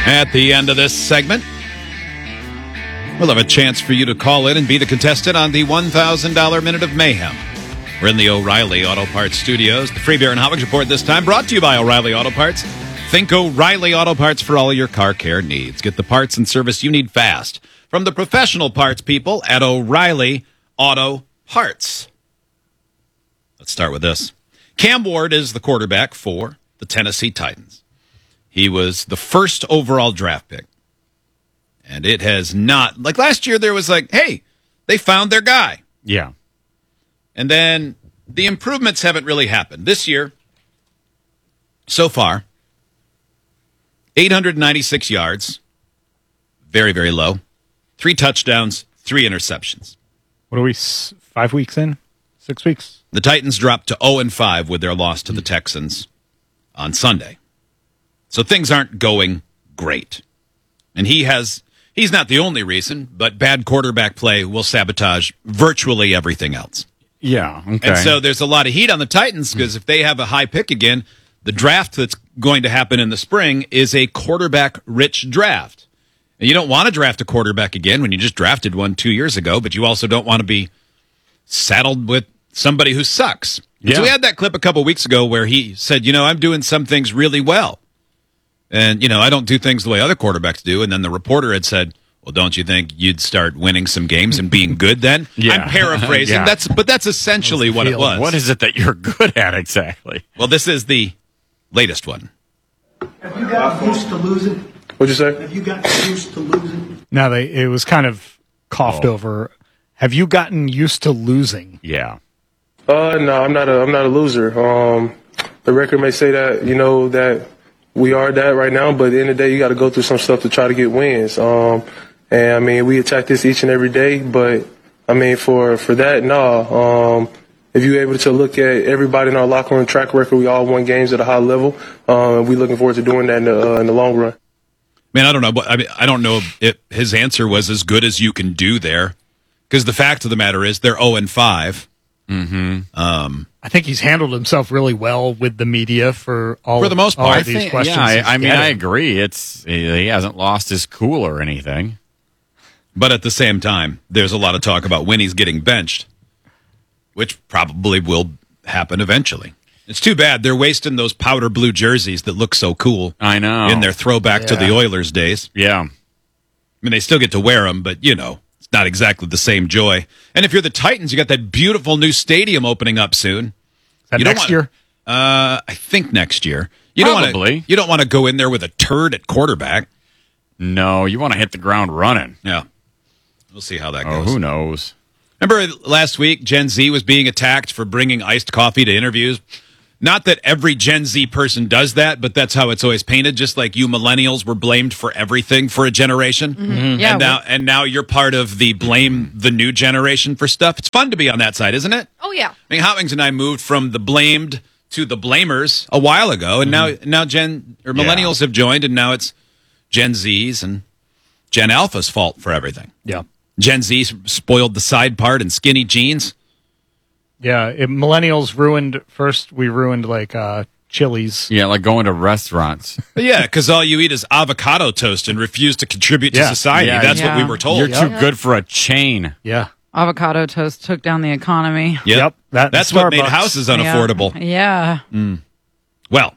At the end of this segment, we'll have a chance for you to call in and be the contestant on the $1,000 Minute of Mayhem. We're in the O'Reilly Auto Parts studios. The Free Beer and Hot Wings Report this time brought to you by O'Reilly Auto Parts. Think O'Reilly Auto Parts for all your car care needs. Get the parts and service you need fast from the professional parts people at O'Reilly Auto Parts. Let's start with this. Cam Ward is the quarterback for the Tennessee Titans. He was the first overall draft pick. And it has not, like last year there was like, hey, they found their guy. Yeah. And then the improvements haven't really happened. This year, so far, 896 yards, very, very low. 3 touchdowns, 3 interceptions. What are we, 5 weeks in? 6 weeks? The Titans dropped to 0-5 with their loss to the Texans on Sunday. So things aren't going great. And he's not the only reason, but bad quarterback play will sabotage virtually everything else. Yeah, okay. And so there's a lot of heat on the Titans because if they have a high pick again, the draft that's going to happen in the spring is a quarterback-rich draft. And you don't want to draft a quarterback again when you just drafted one 2 years ago, but you also don't want to be saddled with somebody who sucks. Yeah. So we had that clip a couple weeks ago where he said, I'm doing some things really well. And, I don't do things the way other quarterbacks do. And then the reporter had said, well, don't you think you'd start winning some games and being good then? Yeah. I'm paraphrasing. Yeah. But that's essentially what it was. What is it that you're good at exactly? Well, this is the latest one. Have you gotten used to losing? What'd you say? Have you gotten used to losing? No, it was kind of coughed over. Have you gotten used to losing? Yeah. No, I'm not a loser. The record may say that, that we are that right now, but at the end of the day, you got to go through some stuff to try to get wins. And I mean, we attack this each and every day, but I mean, for that, no. If you're able to look at everybody in our locker room track record, we all won games at a high level. We're looking forward to doing that in the long run. Man, I don't know. I don't know if his answer was as good as you can do there, because the fact of the matter is they're 0-5. Mm-hmm. I think he's handled himself really well with the media for the most part. all of these questions. Yeah, I mean, I agree. He hasn't lost his cool or anything. But at the same time, there's a lot of talk about when he's getting benched, which probably will happen eventually. It's too bad they're wasting those powder blue jerseys that look so cool. I know. In their throwback to the Oilers days. Yeah. I mean, they still get to wear them, but, it's not exactly the same joy. And if you're the Titans, you got that beautiful new stadium opening up soon. Is that next year? I think next year. Probably. You don't want to go in there with a turd at quarterback. No, you want to hit the ground running. Yeah. We'll see how that Oh, goes. who knows? Remember last week, Gen Z was being attacked for bringing iced coffee to interviews? Not that every Gen Z person does that, but that's how it's always painted. Just like you millennials were blamed for everything for a generation. Mm-hmm. Yeah, and now you're part of the blame the new generation for stuff. It's fun to be on that side, isn't it? Oh, yeah. I mean, Hot Wings and I moved from the blamed to the blamers a while ago, and now millennials have joined, and now it's Gen Z's and Gen Alpha's fault for everything. Yeah. Gen Z spoiled the side part and skinny jeans. Yeah, millennials we ruined like Chili's. Yeah, like going to restaurants. But yeah, because all you eat is avocado toast and refuse to contribute to society. Yeah, That's what we were told. You're too good for a chain. Yeah. Avocado toast took down the economy. Yep. That's what made Starbucks. houses unaffordable. Yeah. Well,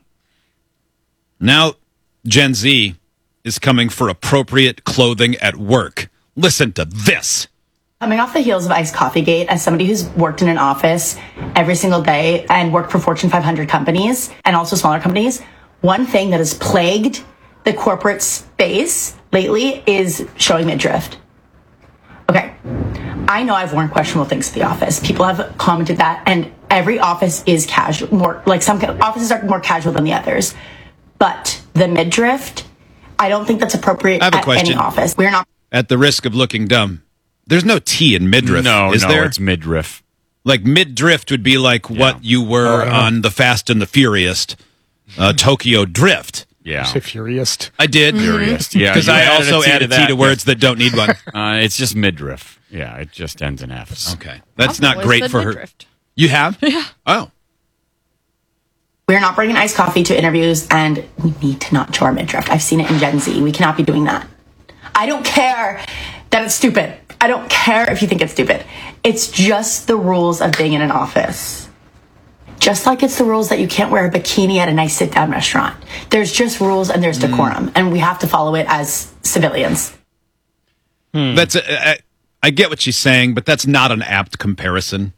now Gen Z is coming for appropriate clothing at work. Listen to this. Coming off the heels of Iced Coffee Gate, as somebody who's worked in an office every single day and worked for Fortune 500 companies and also smaller companies, one thing that has plagued the corporate space lately is showing midriff. Okay, I know I've worn questionable things at the office. People have commented that, and every office is casual. Some offices are more casual than the others. But the midriff, I don't think that's appropriate I have a at question. any office. We're not. At the risk of looking dumb, there's no T in midriff, No, is there? it's midriff. Like mid-drift would be like what you were on the Fast and the Furious, Tokyo Drift. Yeah. Say furious. I did. Furious. Yeah. Because you I added a also T to added T that, to words that don't need one. It's just midriff. Yeah, it just ends in F. Okay. That's not great for her. Midriff. You have? Yeah. Oh. We're not bringing iced coffee to interviews, and we need to not show our midriff. I've seen it in Gen Z. We cannot be doing that. I don't care that it's stupid. I don't care if you think it's stupid. It's just the rules of being in an office. Just like it's the rules that you can't wear a bikini at a nice sit-down restaurant. There's just rules and there's decorum, and we have to follow it as civilians. That's I get what she's saying, but that's not an apt comparison.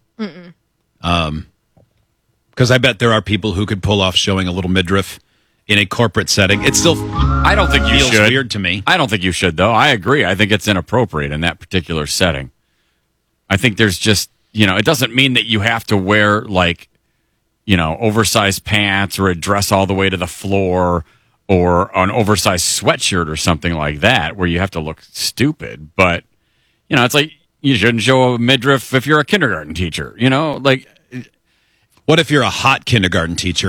Because I bet there are people who could pull off showing a little midriff in a corporate setting. It still I don't think you feels should. weird to me. I don't think you should, though. I agree. I think it's inappropriate in that particular setting. I think there's just, it doesn't mean that you have to wear, like, oversized pants or a dress all the way to the floor or an oversized sweatshirt or something like that where you have to look stupid. But, it's like you shouldn't show a midriff if you're a kindergarten teacher, like. What if you're a hot kindergarten teacher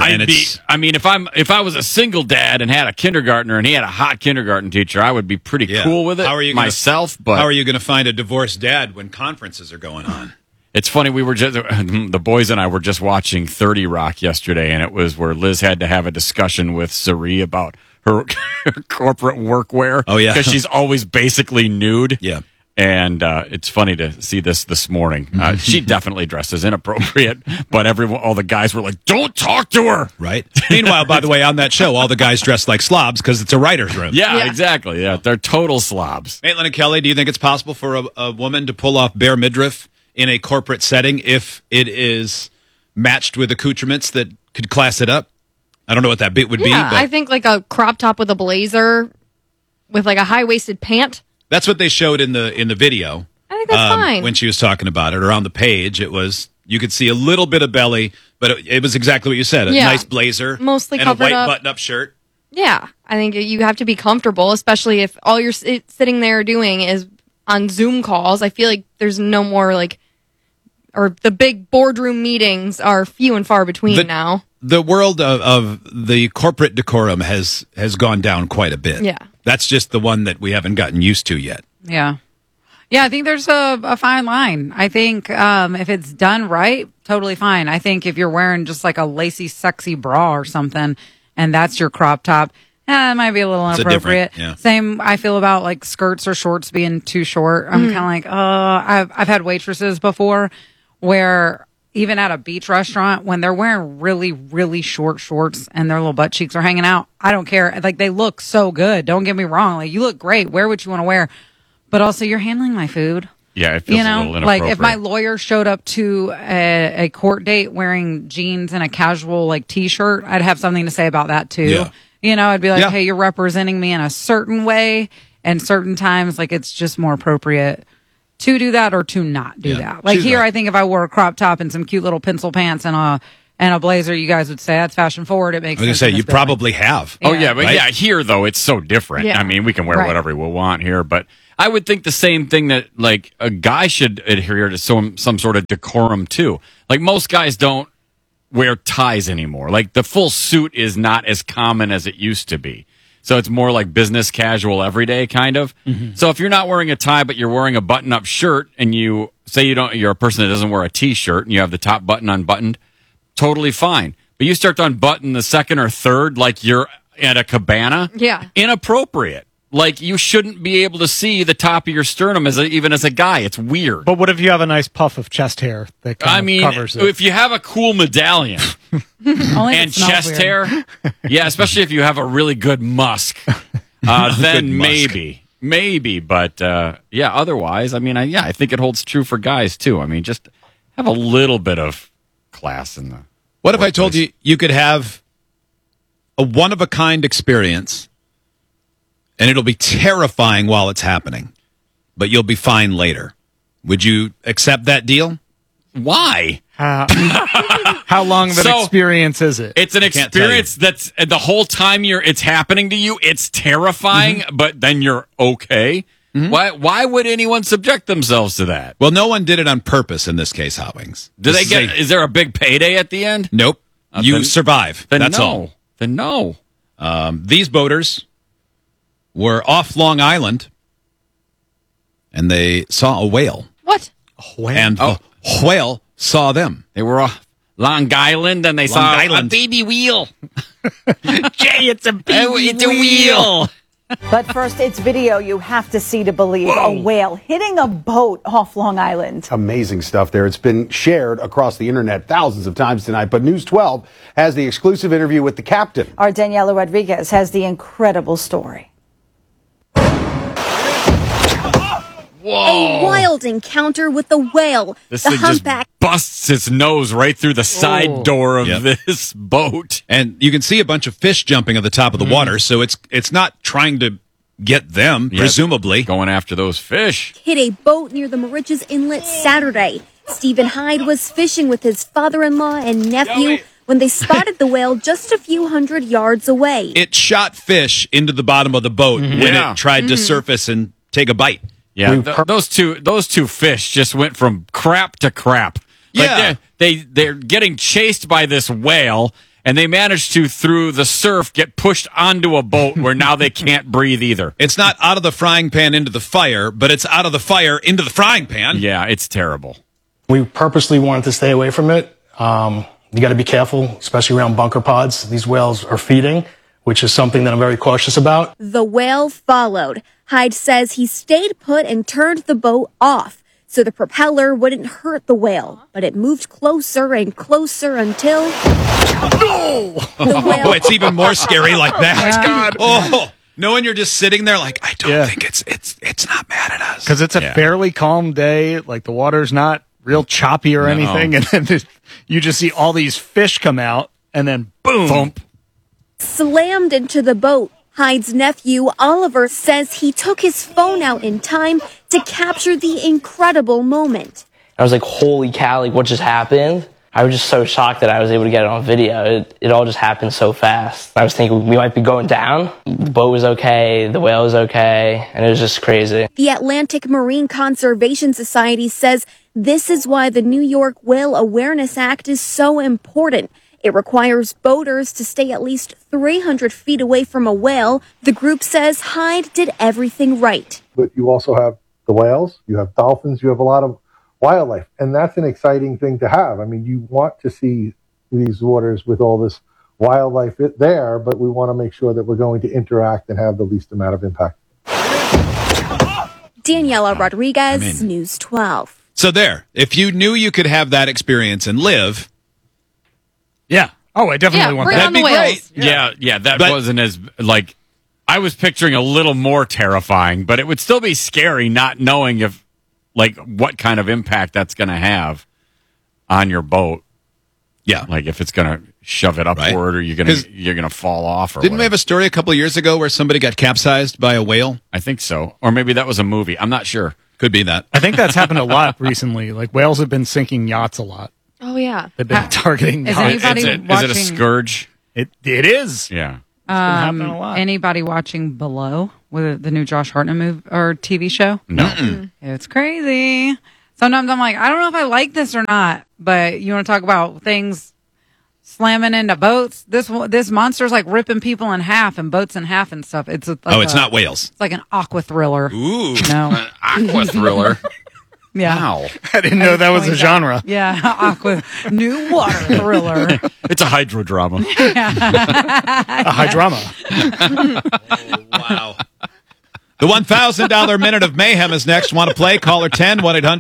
if I was a single dad and had a kindergartner and he had a hot kindergarten teacher, I would be pretty cool with it but how are you going to find a divorced dad when conferences are going on? It's funny, the boys and I were just watching 30 Rock yesterday, and it was where Liz had to have a discussion with Sari about her corporate workwear. Oh, yeah. Because she's always basically nude. Yeah. And it's funny to see this morning. She definitely dresses inappropriate, but all the guys were like, "Don't talk to her." Right. Meanwhile, by the way, on that show, all the guys dress like slobs because it's a writer's room. Yeah, exactly. Yeah, they're total slobs. Maitland and Kelly, do you think it's possible for a woman to pull off bare midriff in a corporate setting if it is matched with accoutrements that could class it up? I don't know what that bit would be. Yeah, But I think like a crop top with a blazer with like a high-waisted pant. that's what they showed in the video. I think that's fine. When she was talking about it, or on the page, it was, you could see a little bit of belly, but it was exactly what you said, a nice blazer. Mostly and a covered white up. button-up shirt. Yeah, I think you have to be comfortable, especially if all you're sitting there doing is on Zoom calls. I feel like there's no more or the big boardroom meetings are few and far between now. The world of the corporate decorum has gone down quite a bit. Yeah. That's just the one that we haven't gotten used to yet. Yeah. Yeah, I think there's a fine line. I think if it's done right, totally fine. I think if you're wearing just like a lacy, sexy bra or something, and that's your crop top, it might be a little inappropriate. Same, I feel about like skirts or shorts being too short. I'm kind of like, I've had waitresses before where even at a beach restaurant, when they're wearing really, really short shorts and their little butt cheeks are hanging out, I don't care. Like, they look so good. Don't get me wrong. Like, you look great. Wear what you want to wear. But also, you're handling my food. Yeah, it feels a little inappropriate. Like if my lawyer showed up to a court date wearing jeans and a casual like t-shirt, I'd have something to say about that too. Yeah. I'd be like, hey, you're representing me in a certain way, and certain times like it's just more appropriate to do that or to not do that. Like here, I think if I wore a crop top and some cute little pencil pants and a blazer, you guys would say that's fashion forward. It makes sense. I was going to say, you probably have. Oh, yeah, but here, though, it's so different. Yeah. I mean, we can wear whatever we want here, but I would think the same thing that, like, a guy should adhere to some sort of decorum, too. Like, most guys don't wear ties anymore. Like, the full suit is not as common as it used to be. So it's more like business casual everyday kind of. Mm-hmm. So if you're not wearing a tie, but you're wearing a button-up shirt, and you say you're a person that doesn't wear a T-shirt, and you have the top button unbuttoned, totally fine. But you start to unbutton the second or third like you're at a cabana. Yeah. Inappropriate. Like, you shouldn't be able to see the top of your sternum even as a guy. It's weird. But what if you have a nice puff of chest hair that covers it? If you have a cool medallion and chest hair, yeah, especially if you have a really good musk, then maybe. But otherwise, I mean, I think it holds true for guys too. I mean, just have a little bit of class in the. What if I told you could have a one-of-a-kind experience, and it'll be terrifying while it's happening, but you'll be fine later? Would you accept that deal? Why? How long of an experience is it? It's an experience that's the whole time it's happening to you. It's terrifying, but then you're okay. Mm-hmm. Why would anyone subject themselves to that? Well, no one did it on purpose in this case, Hot Wings. Is there a big payday at the end? Nope. You survive. That's all. Then no. These boaters were off Long Island, and they saw a whale. What? A whale? And a whale saw them. They were off Long Island, and they saw Island. a baby wheel. Jay, it's a baby wheel. But first, it's video you have to see to believe. A whale hitting a boat off Long Island. Amazing stuff there. It's been shared across the internet thousands of times tonight, but News 12 has the exclusive interview with the captain. Our Daniela Rodriguez has the incredible story. Whoa. A wild encounter with the whale. This the thing just humpback busts its nose right through the side door of this boat. And you can see a bunch of fish jumping at the top of the water, so it's not trying to get them, presumably. Going after those fish. hit a boat near the Moriches Inlet Saturday. Stephen Hyde was fishing with his father-in-law and nephew when they spotted the whale just a few hundred yards away. It shot fish into the bottom of the boat when it tried to surface and take a bite. Yeah, those two fish just went from crap to crap. Like they're getting chased by this whale, and they managed to, through the surf, get pushed onto a boat where now they can't breathe either. It's not out of the frying pan into the fire, but it's out of the fire into the frying pan. Yeah, it's terrible. We purposely wanted to stay away from it. You got to be careful, especially around bunker pods. These whales are feeding, which is something that I'm very cautious about. The whale followed. Hyde says he stayed put and turned the boat off so the propeller wouldn't hurt the whale. But it moved closer and closer until... The whale... Oh, it's even more scary like that. Oh, knowing you're just sitting there like, I don't think it's not mad at us. Because it's a fairly calm day. Like the water's not real choppy or anything. And then you just see all these fish come out and then boom. Thump. Slammed into the boat. Hyde's nephew, Oliver, says he took his phone out in time to capture the incredible moment. I was like, holy cow, like what just happened? I was just so shocked that I was able to get it on video. It all just happened so fast. I was thinking we might be going down. The boat was okay, the whale was okay, and it was just crazy. The Atlantic Marine Conservation Society says this is why the New York Whale Awareness Act is so important. It requires boaters to stay at least 300 feet away from a whale. The group says Hyde did everything right. But you also have the whales, you have dolphins, you have a lot of wildlife. And that's an exciting thing to have. I mean, you want to see these waters with all this wildlife there, but we want to make sure that we're going to interact and have the least amount of impact. Daniela Rodriguez, News 12. So there, if you knew you could have that experience and live... Yeah. Oh, I definitely want that. That'd be great. Yeah, that wasn't as, like, I was picturing a little more terrifying, but it would still be scary not knowing if, like, what kind of impact that's going to have on your boat. Yeah. Like, if it's going to shove it upward or you're going to fall off or Didn't we have a story a couple of years ago where somebody got capsized by a whale? I think so. Or maybe that was a movie. I'm not sure. Could be that. I think that's happened a lot recently. Like, whales have been sinking yachts a lot. Oh, yeah. They've been targeting Is yachts. anybody Is it a scourge? It is. Yeah. happening a lot. Anybody watching Below with the new Josh Hartnett movie or TV show? No. It's crazy. Sometimes I'm like, I don't know if I like this or not. But you want to talk about things slamming into boats? This monster's like ripping people in half and boats in half and stuff. It's like it's not whales. It's like an aqua thriller. Ooh, no, an aqua thriller. Yeah. Wow. I didn't know that was a genre. Yeah, aqua new water thriller. It's a hydrodrama. A hydroma. Wow. The $1,000 Minute of Mayhem is next. Want to play? Caller 10,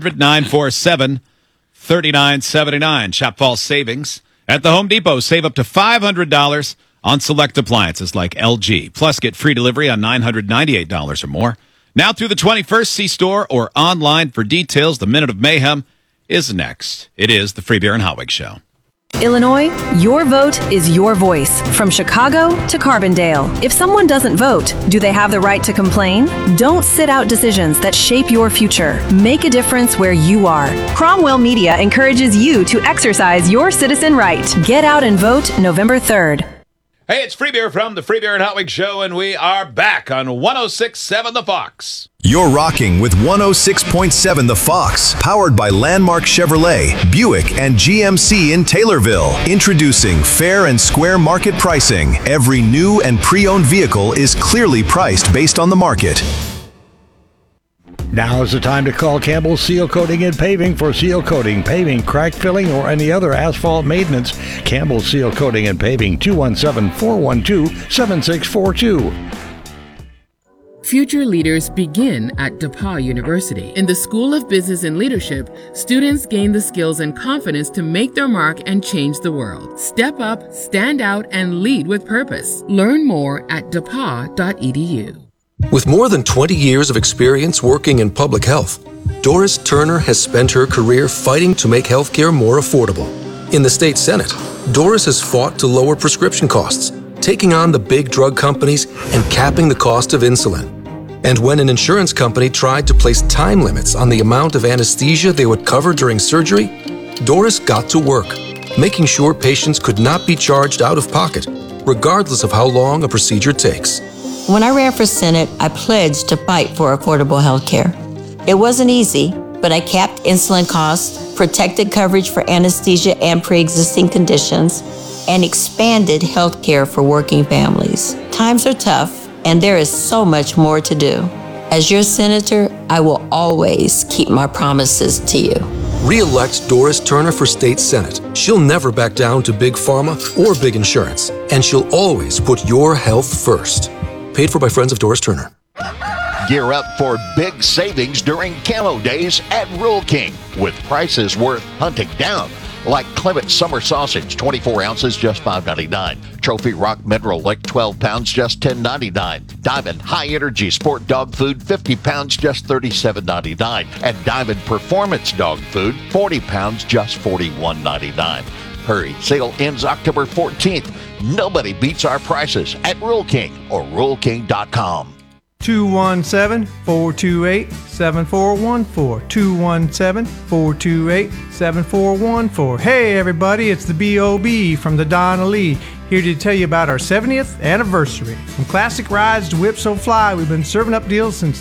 1-800-947-3979. Shop Fall Savings. At the Home Depot, save up to $500 on select appliances like LG. Plus, get free delivery on $998 or more. Now through the 21st, see store or online for details. The Minute of Mayhem is next. It is the Free Beer and Hotwig Show. Illinois, your vote is your voice. From Chicago to Carbondale. If someone doesn't vote, do they have the right to complain? Don't sit out decisions that shape your future. Make a difference where you are. Cromwell Media encourages you to exercise your citizen right. Get out and vote November 3rd. Hey, it's Free Beer from the Free Beer and Hotwig Show, and we are back on 106.7 The Fox. You're rocking with 106.7 The Fox, powered by Landmark Chevrolet, Buick, and GMC in Taylorville. Introducing fair and square market pricing. Every new and pre-owned vehicle is clearly priced based on the market. Now is the time to call Campbell Seal Coating and Paving for seal coating, paving, crack filling, or any other asphalt maintenance. Campbell Seal Coating and Paving, 217-412-7642. Future leaders begin at DePauw University. In the School of Business and Leadership, students gain the skills and confidence to make their mark and change the world. Step up, stand out, and lead with purpose. Learn more at depaw.edu. With more than 20 years of experience working in public health, Doris Turner has spent her career fighting to make healthcare more affordable. In the state Senate, Doris has fought to lower prescription costs, taking on the big drug companies and capping the cost of insulin. And when an insurance company tried to place time limits on the amount of anesthesia they would cover during surgery, Doris got to work, making sure patients could not be charged out of pocket, regardless of how long a procedure takes. When I ran for Senate, I pledged to fight for affordable health care. It wasn't easy, but I capped insulin costs, protected coverage for anesthesia and pre-existing conditions, and expanded health care for working families. Times are tough, and there is so much more to do. As your senator, I will always keep my promises to you. Re-elect Doris Turner for State Senate. She'll never back down to big pharma or big insurance, and she'll always put your health first. Paid for by friends of Doris Turner. Gear up for big savings during Camo Days at Rural King with prices worth hunting down. Like Clement Summer Sausage, 24 ounces, just $5.99. Trophy Rock Mineral Lick, 12 pounds, just $10.99. Diamond High Energy Sport Dog Food, 50 pounds, just $37.99. And Diamond Performance Dog Food, 40 pounds, just $41.99. Hurry, sale ends October 14th. Nobody beats our prices at Rural King or RuralKing.com. 217-428-7414. 217-428-7414. Hey everybody, it's the B.O.B. from the Donna Lee, here to tell you about our 70th anniversary. From classic rides to Whip So Fly, we've been serving up deals since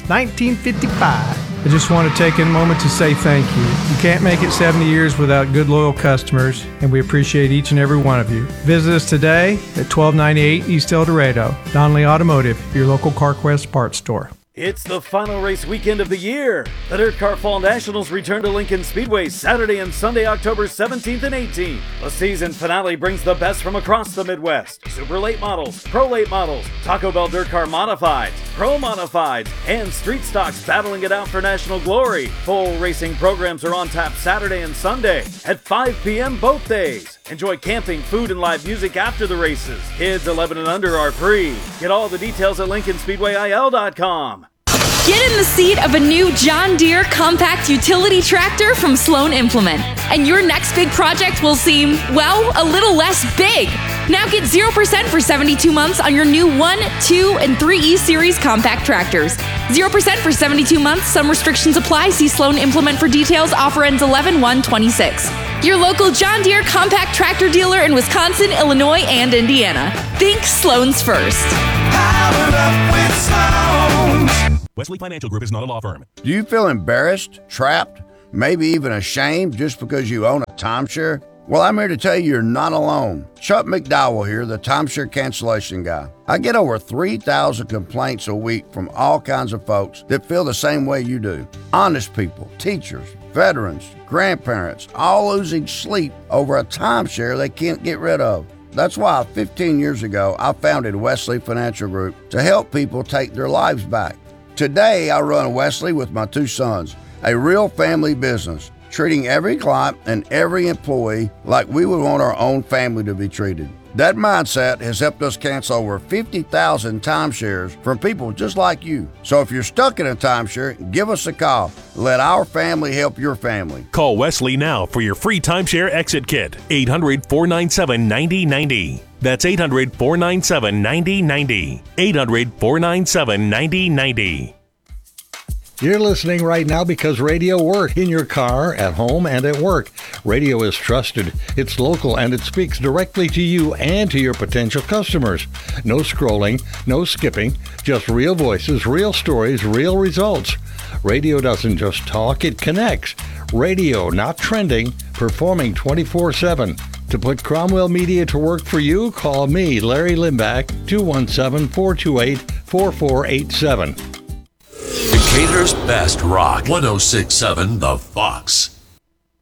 1955. I just want to take a moment to say thank you. You can't make it 70 years without good, loyal customers, and we appreciate each and every one of you. Visit us today at 1298 East El Dorado. Donnelly Automotive, your local CarQuest parts store. It's the final race weekend of the year. The Dirt Car Fall Nationals return to Lincoln Speedway Saturday and Sunday, October 17th and 18th. The season finale brings the best from across the Midwest. Super late models, pro late models, Taco Bell Dirt Car Modifieds, Pro Modifieds, and Street Stocks battling it out for national glory. Full racing programs are on tap Saturday and Sunday at 5 p.m. both days. Enjoy camping, food, and live music after the races. Kids 11 and under are free. Get all the details at LincolnSpeedwayIL.com. Get in the seat of a new John Deere compact utility tractor from Sloan Implement, and your next big project will seem, well, a little less big. Now get 0% for 72 months on your new 1, 2, and 3E Series compact tractors. 0% for 72 months. Some restrictions apply. See Sloan Implement for details. Offer ends 11/1/26. Your local John Deere compact tractor dealer in Wisconsin, Illinois, and Indiana. Think Sloan's first. Powered up with Sloan. Wesley Financial Group is not a law firm. Do you feel embarrassed, trapped, maybe even ashamed just because you own a timeshare? Well, I'm here to tell you you're not alone. Chuck McDowell here, the timeshare cancellation guy. I get over 3,000 complaints a week from all kinds of folks that feel the same way you do. Honest people, teachers, veterans, grandparents, all losing sleep over a timeshare they can't get rid of. That's why 15 years ago, I founded Wesley Financial Group to help people take their lives back. Today, I run Wesley with my two sons, a real family business, treating every client and every employee like we would want our own family to be treated. That mindset has helped us cancel over 50,000 timeshares from people just like you. So if you're stuck in a timeshare, give us a call. Let our family help your family. Call Wesley now for your free timeshare exit kit. 800-497-9090. That's 800-497-9090. 800-497-9090. You're listening right now because radio works in your car, at home, and at work. Radio is trusted, it's local, and it speaks directly to you and to your potential customers. No scrolling, no skipping, just real voices, real stories, real results. Radio doesn't just talk, it connects. Radio, not trending, performing 24/7. To put Cromwell Media to work for you, call me, Larry Limbach, 217-428-4487. The Decatur's best rock. 106.7 The Fox.